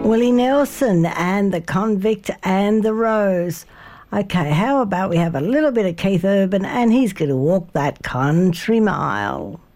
Willie Nelson and the Convict and the Rose. Okay, how about we have a little bit of Keith Urban and he's going to walk that country mile.